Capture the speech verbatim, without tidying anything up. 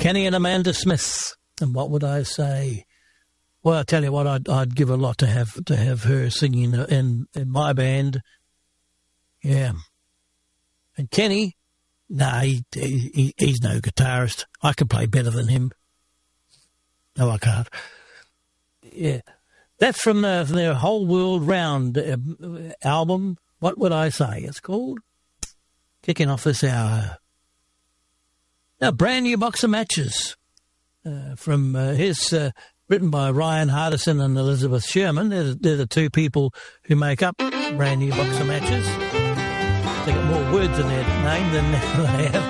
Kenny and Amanda Smith. And what would I say? Well, I tell you what, I'd, I'd give a lot to have to have her singing in, in my band. Yeah. And Kenny, no, nah, he, he, he's no guitarist. I can play better than him. No, I can't. Yeah. That's from, the, from their Whole World Round uh, album. What would I say it's called? Kicking off this hour. A brand new box of matches uh, from uh, his, uh, written by Ryan Hardison and Elizabeth Sherman. They're, they're the two people who make up brand new box of matches. They got more words in their name than they have